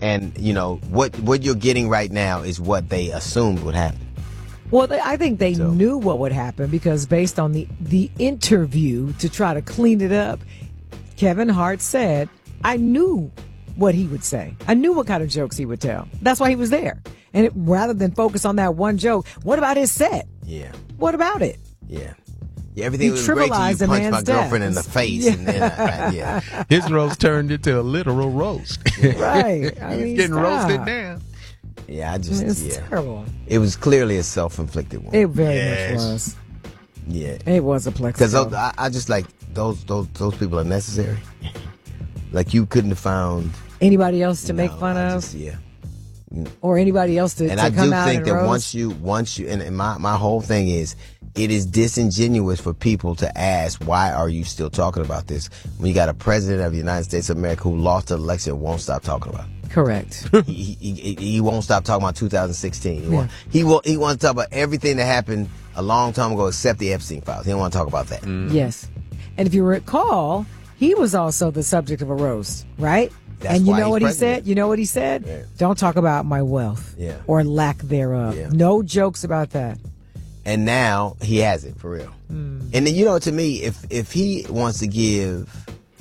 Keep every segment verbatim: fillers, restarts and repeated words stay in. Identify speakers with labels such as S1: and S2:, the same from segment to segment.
S1: And, you know, what what you're getting right now is what they assumed would happen.
S2: Well, they, I think they
S1: So.
S2: knew what would happen because based on the, the interview to try to clean it up, Kevin Hart said, I knew what he would say. I knew what kind of jokes he would tell. That's why he was there. And it, rather than focus on that one joke, what about his set?
S1: Yeah.
S2: What about it?
S1: Yeah. Yeah, everything
S2: You
S1: was great till you
S2: trivialized a
S1: punched my
S2: man's
S1: girlfriend in the
S2: death.
S1: face.
S2: Yeah.
S1: And then, I, I, yeah.
S3: His roast turned into a literal roast.
S2: Right. I
S3: He's
S2: mean,
S3: getting
S2: stop.
S3: roasted now.
S1: Yeah, I just,
S2: It's
S1: yeah.
S2: terrible.
S1: It was clearly a self-inflicted one.
S2: It very
S3: Yes.
S2: much was.
S1: Yeah.
S2: It was a plex.
S1: Because I, I just like, those, those, those people are necessary. Like, you couldn't have found...
S2: Anybody else to make
S1: No,
S2: fun
S1: I
S2: of?
S1: just- yeah.
S2: Or anybody else to,
S1: And
S2: to
S1: I
S2: come
S1: do
S2: out
S1: think
S2: and
S1: that
S2: roast?
S1: once you, once you, and, and my, my whole thing is, it is disingenuous for people to ask, why are you still talking about this? When you got a president of the United States of America who lost the election and won't stop talking about it.
S2: Correct.
S1: he, he, he, he won't stop talking about two thousand sixteen. He,
S2: Yeah.
S1: want, he, will, he wants to talk about everything that happened a long time ago except the Epstein files. He don't want to talk about that.
S2: Yes. And if you recall, he was also the subject of a roast, right?
S1: That's
S2: and you
S1: why
S2: know
S1: he's
S2: what he
S1: president.
S2: said? You know what he said?
S1: Yeah.
S2: Don't talk about my wealth
S1: Yeah.
S2: or lack thereof.
S1: Yeah.
S2: No jokes about that.
S1: And now he has it for real.
S2: Mm.
S1: And then, you know, to me, if if he wants to give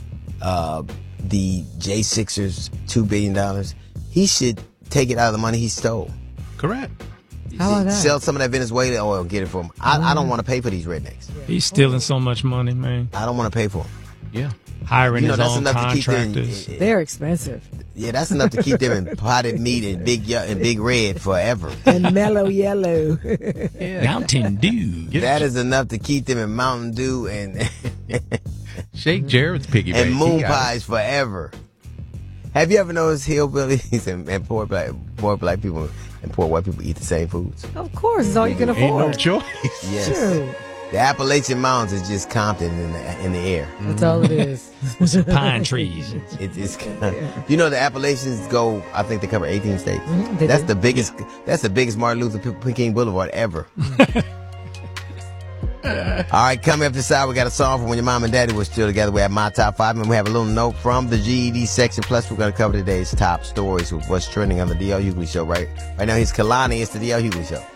S1: uh, the J Sixers two billion dollars, he should take it out of the money he stole.
S3: Correct.
S2: How about that?
S1: Sell some of that Venezuela oil and get it for him. I, I don't want to pay for these rednecks.
S4: He's stealing so much money, man.
S1: I don't want to pay for them.
S3: Yeah.
S4: Hiring
S1: You know,
S4: his
S1: that's
S4: own
S1: enough to keep them.
S4: contractors.
S2: They're expensive.
S1: Yeah, that's enough to keep them in potted meat and big ye- and big red forever.
S2: And mellow yellow.
S4: Mountain Dew.
S1: That is enough to keep them in Mountain Dew and
S3: Shake Jarrett's piggyback.
S1: and moon
S3: He got it.
S1: pies forever. Have you ever noticed hillbillies and, and poor black poor black people and poor white people eat the same foods?
S2: Of course, it's all you can
S3: Ain't no
S2: afford.
S3: choice.
S1: Yes.
S2: True.
S1: The Appalachian Mountains is just Compton in the in the air.
S2: That's all it is.
S4: With some pine trees.
S1: It, it's you know the Appalachians go. I think they cover eighteen states.
S2: Mhm, they
S1: That's
S2: do.
S1: the biggest. That's the biggest Martin Luther King Boulevard ever. All right, coming up this hour, we got a song from when your mom and daddy were still together. We have my top five, and we have a little note from the G E D section. Plus, we're going to cover today's top stories with what's trending on the D L Hughley Show. Right, right now, he's Kalani. It's the D L Hughley Show.